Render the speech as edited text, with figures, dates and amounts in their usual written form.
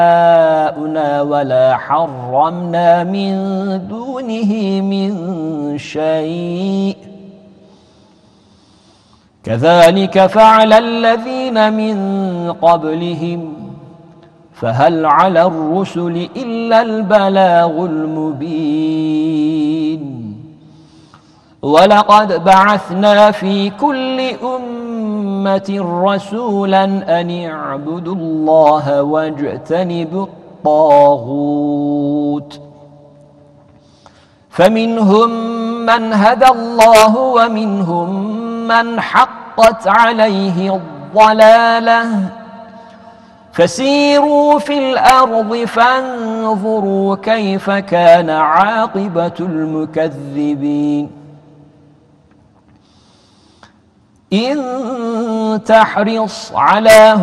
ولا حرمنا من دونه من شيء كذلك فعل الذين من قبلهم فهل على الرسل إلا البلاغ المبين ولقد بعثنا في كل أمة رسولا أن اعبدوا الله واجتنبوا الطاغوت فمنهم من هدى الله ومنهم من حقت عليه الضلالة فسيروا في الأرض فانظروا كيف كان عاقبة المكذبين إن تحرص على